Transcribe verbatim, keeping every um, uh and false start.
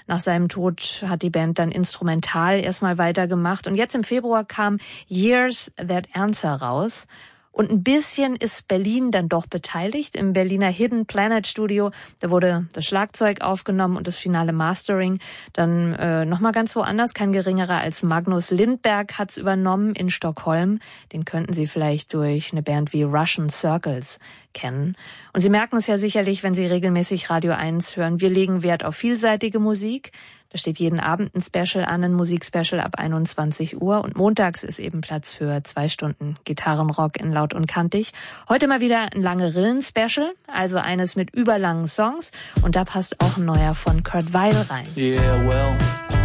Nach seinem Tod hat die Band dann instrumental erstmal weitergemacht. Und jetzt im Februar kam Years That Answer raus. Und ein bisschen ist Berlin dann doch beteiligt. Im Berliner Hidden Planet Studio, da wurde das Schlagzeug aufgenommen und das finale Mastering dann äh, nochmal ganz woanders. Kein geringerer als Magnus Lindberg hat's übernommen in Stockholm. Den könnten Sie vielleicht durch eine Band wie Russian Circles kennen. Und Sie merken es ja sicherlich, wenn Sie regelmäßig Radio eins hören. Wir legen Wert auf vielseitige Musik. Da steht jeden Abend ein Special an, ein Musikspecial ab einundzwanzig Uhr. Und montags ist eben Platz für zwei Stunden Gitarrenrock in Laut und Kantig. Heute mal wieder ein Lange-Rillen-Special, also eines mit überlangen Songs. Und da passt auch ein neuer von Kurt Weill rein. Yeah, well,